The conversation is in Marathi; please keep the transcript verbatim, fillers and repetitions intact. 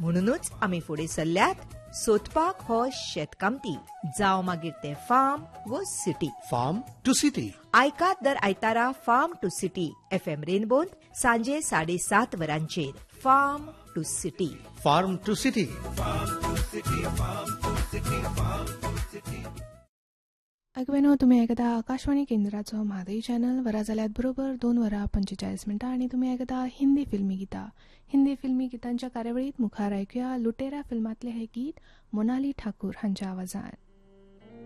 म्हणूनच आमी फुडें सरल्यात सोदपाक हो शेतकामती जावं मागीर ते फार्म वो सिटी. फार्म टू सिटी आयकात दर आयतारा form to city F M रेनबोत सांजे साडे सात वरांचेर. Form to city. Form to city. अगवेनो तुम्ही ऐकता आकाशवाणी केंद्राचो म्हादई चॅनल. वरा जाल्यात बरोबर दोन वरां पंचेचाळीस मिनटां आणि तुम्ही ऐकता हिंदी फिल्मी गितां. हिंदी फिल्मी गितांच्या कार्यावळीत मुखार ऐकूया लुटेरा फिल्मातले हे गीत मोनाली ठाकूर हांच्या आवाजान.